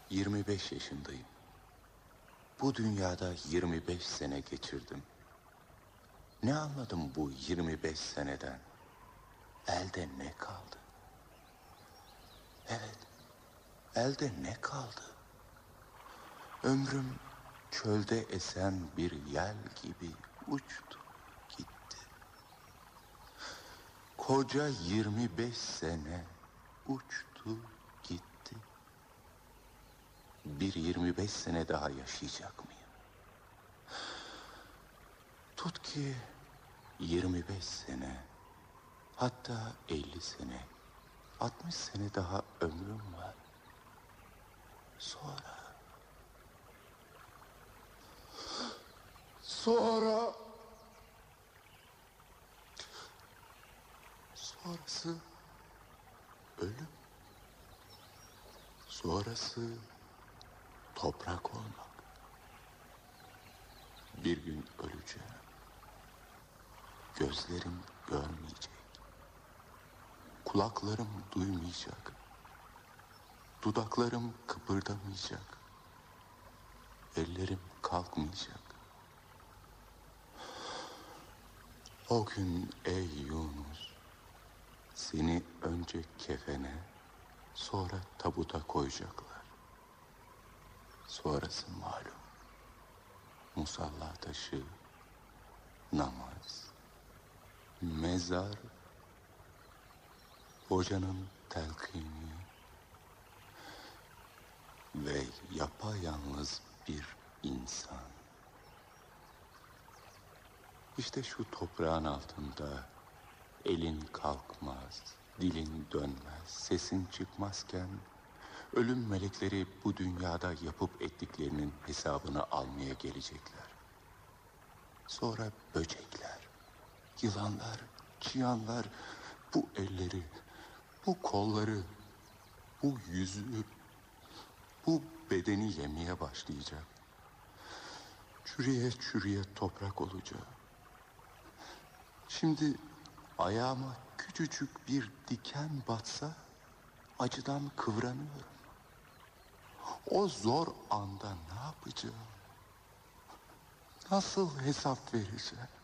25 yaşındayım. Bu dünyada 25 sene geçirdim. Ne anladım bu 25 seneden? Elde ne kaldı? Evet, elde ne kaldı? Ömrüm çölde esen bir yel gibi uçtu gitti. Koca 25 sene uçtu gitti. Bir 25 sene daha yaşayacak mıyım? Tut ki 25 sene, hatta 50 sene, 60 sene daha ömrüm var. Sonrası ölüm. Sonrası toprak olmak. Bir gün öleceğim. Gözlerim görmeyecek. Kulaklarım duymayacak. Dudaklarım kıpırdamayacak. Ellerim kalkmayacak. O gün ey Yunus, seni önce kefene, sonra tabuta koyacaklar. Sonrası malum. Musalla taşı, namaz, mezar, hocanın telkini ve yapayalnız bir insan. İşte şu toprağın altında elin kalkmaz, dilin dönmez, sesin çıkmazken ölüm melekleri bu dünyada yapıp ettiklerinin hesabını almaya gelecekler. Sonra böcekler, yılanlar, çıyanlar bu elleri, bu kolları, bu yüzü, bu bedeni yemeye başlayacak. Çürüye çürüye toprak olacak. Şimdi ayağıma küçücük bir diken batsa acıdan kıvranıyorum. O zor anda ne yapacağım? Nasıl hesap vereceğim?